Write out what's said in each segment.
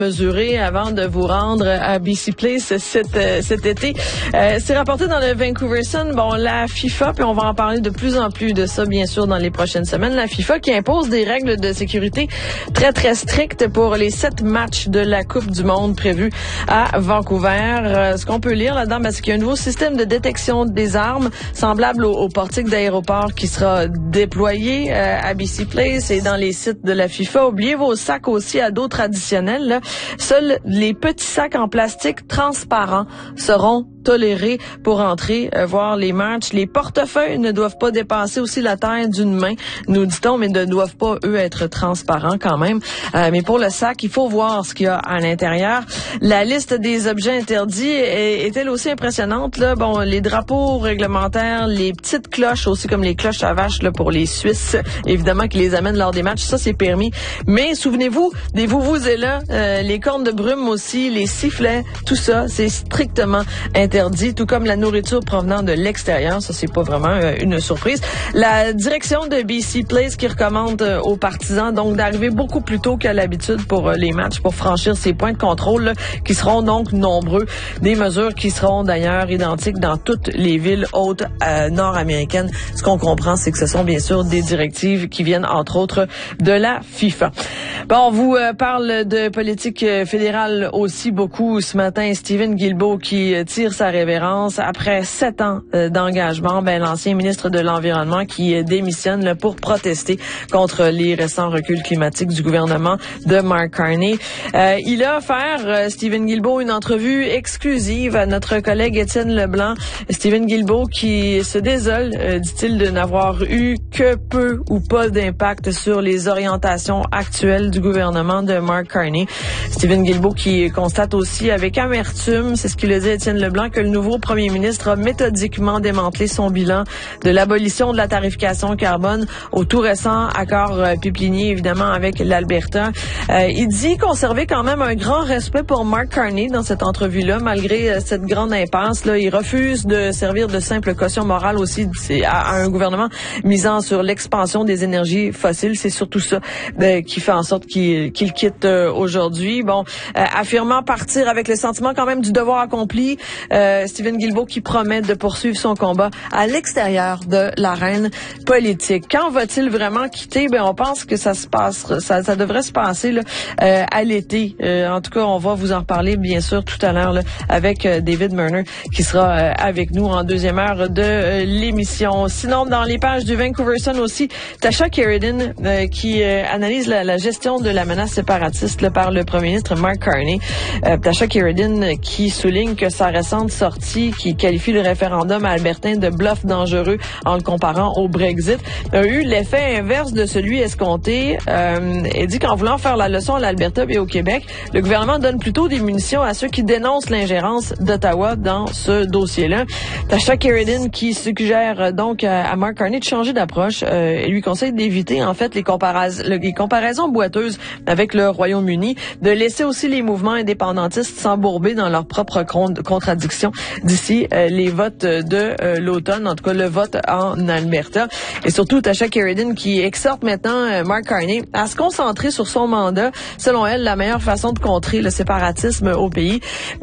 mesurer avant de vous rendre à BC Place cet été. C'est rapporté dans le Vancouver Sun. Bon, la FIFA, puis on va en parler de plus en plus de ça, bien sûr, dans les prochaines semaines. La FIFA qui impose des règles de sécurité très, très strictes pour les 7 matchs de la Coupe du Monde prévus à Vancouver. Ce qu'on peut lire là-dedans, c'est qu'il y a un nouveau système de détection des armes semblable au portique d'aéroport qui sera déployé à BC Place et dans les sites de la FIFA. Oubliez vos sacs aussi à dos traditionnels, là. Seuls les petits sacs en plastique transparents seront tolérés pour entrer voir les matchs. Les portefeuilles ne doivent pas dépasser aussi la taille d'une main, nous dit-on, mais ne doivent pas, eux, être transparents quand même. Mais pour le sac, il faut voir ce qu'il y a à l'intérieur. La liste des objets interdits est elle aussi impressionnante, là. Bon, les drapeaux réglementaires, les petites cloches aussi, comme les cloches à vache là, pour les Suisses, évidemment, qui les amènent lors des matchs, ça c'est permis. Mais souvenez-vous, des vuvuzelas, les cornes de brume aussi, les sifflets, tout ça, c'est strictement interdit, tout comme la nourriture provenant de l'extérieur. Ça, c'est pas vraiment une surprise. La direction de BC Place qui recommande aux partisans donc d'arriver beaucoup plus tôt qu'à l'habitude pour les matchs, pour franchir ces points de contrôle là, qui seront donc nombreux. Des mesures qui seront d'ailleurs identiques dans toutes les villes hautes nord-américaines. Ce qu'on comprend, c'est que ce sont bien sûr des directives qui viennent entre autres de la FIFA. Bon, on vous parle de politique fédérale aussi beaucoup ce matin. Stephen Guilbeault qui tire sa révérence après 7 ans d'engagement. L'ancien ministre de l'Environnement qui démissionne là, pour protester contre les récents reculs climatiques du gouvernement de Mark Carney. Il a offert, Stephen Guilbeault, une entrevue exclusive à notre collègue Étienne Leblanc. Stephen Guilbeault qui se désole, dit-il, de n'avoir eu que peu ou pas d'impact sur les orientations actuelles du gouvernement de Mark Carney. Stephen Guilbeault qui constate aussi avec amertume, c'est ce qu'il a dit Étienne Leblanc, que le nouveau premier ministre a méthodiquement démantelé son bilan de l'abolition de la tarification carbone au tout récent accord Piplinier, évidemment, avec l'Alberta. Il dit conserver quand même un grand respect pour Mark Carney dans cette entrevue-là, malgré cette grande impasse. Là, il refuse de servir de simple caution morale aussi à un gouvernement misant sur l'expansion des énergies fossiles. C'est surtout ça qui fait en sorte qu'il quitte aujourd'hui. Bon, affirmant partir avec le sentiment quand même du devoir accompli, Stephen Guilbeault qui promet de poursuivre son combat à l'extérieur de l'arène politique. Quand va-t-il vraiment quitter? On pense que ça devrait se passer là, à l'été. En tout cas, on va vous en reparler bien sûr tout à l'heure là, avec David Murner qui sera avec nous en deuxième heure de l'émission. Sinon, dans les pages du Vancouver Sun aussi, Tasha Kheiriddin qui analyse la gestion de la menace séparatiste là, par le premier ministre Mark Carney. Tasha Kheiriddin qui souligne que sa récente sortie, qui qualifie le référendum albertain de bluff dangereux en le comparant au Brexit, a eu l'effet inverse de celui escompté. Elle dit qu'en voulant faire la leçon à l'Alberta et au Québec, le gouvernement donne plutôt des munitions à ceux qui dénoncent l'ingérence d'Ottawa dans ce dossier-là. Tasha Kheiriddin qui suggère donc à Mark Carney de changer d'approche et lui conseille d'éviter en fait les comparaisons boiteuses avec le Royaume-Uni, de laisser aussi les mouvements indépendantistes s'embourber dans leurs propres contradictions d'ici les votes de l'automne, en tout cas le vote en Alberta. Et surtout, Tasha Kheiriddin qui exhorte maintenant Mark Carney à se concentrer sur son mandat. Selon elle, la meilleure façon de contrer le séparatisme au pays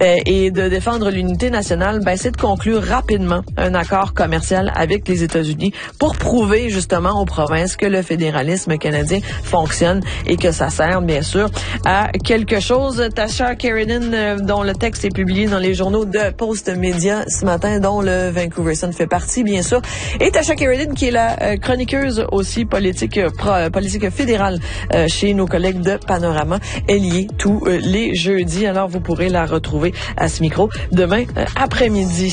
et de défendre l'unité nationale, c'est de conclure rapidement un accord commercial avec les États-Unis pour prouver justement aux provinces que le fédéralisme canadien fonctionne et que ça sert bien sûr à quelque chose. Tasha Kheiriddin, dont le texte est publié dans les journaux de Post Media ce matin, dont le Vancouver Sun fait partie, bien sûr. Et Tasha Kheiriddin, qui est la chroniqueuse aussi politique fédérale chez nos collègues de Panorama. Elle y est tous les jeudis. Alors, vous pourrez la retrouver à ce micro demain après-midi.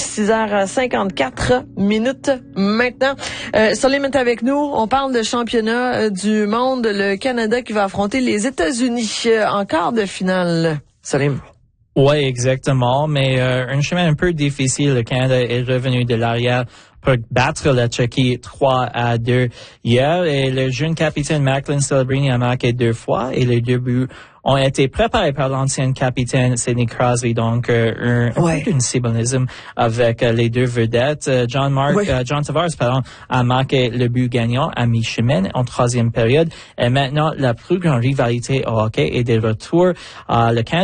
6h54 maintenant. Salim est avec nous. On parle de championnat du monde. Le Canada qui va affronter les États-Unis en quart de finale. Salim. Oui, exactement, mais un chemin un peu difficile. Le Canada est revenu de l'arrière pour battre la Tchéquie 3-2 hier, et le jeune capitaine Macklin Celebrini a marqué 2 fois, et les 2 buts ont été préparés par l'ancienne capitaine Sidney Crosby. Donc, un peu de symbolisme avec les deux vedettes. John Tavares, a marqué le but gagnant à mi-chemin en troisième période. Et maintenant, la plus grande rivalité au hockey est de retour. Le Canada